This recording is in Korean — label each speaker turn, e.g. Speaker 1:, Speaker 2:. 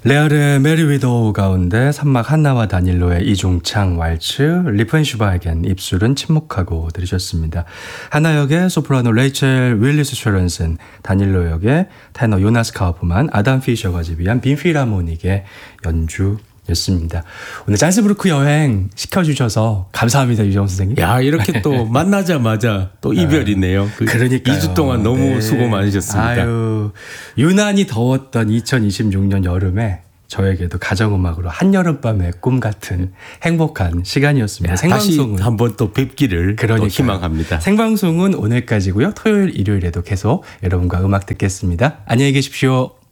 Speaker 1: 레알의 메리 위도우 가운데 산막 한나와 다닐로의 이중창 왈츠, 리프앤슈바에겐 입술은 침묵하고 들으셨습니다. 하나 역의 소프라노 레이첼 윌리스 쉐런슨, 다닐로 역의 테너 요나스 카우프만, 아담 피셔가 지휘한 빈 필하모닉의 연주였습니다. 오늘 잔스부르크 여행 시켜주셔서 감사합니다, 유정 선생님.
Speaker 2: 야, 이렇게 또 만나자마자 또 이별이네요.
Speaker 1: 그러니까요.
Speaker 2: 2주 동안 너무 수고 많으셨습니다.
Speaker 1: 아유, 유난히 더웠던 2026년 여름에 저에게도 가정음악으로 한여름밤의 꿈 같은 행복한 시간이었습니다.
Speaker 2: 생방송은 다시 한번 또 뵙기를 또 희망합니다.
Speaker 1: 생방송은 오늘까지고요. 토요일, 일요일에도 계속 여러분과 음악 듣겠습니다. 안녕히 계십시오.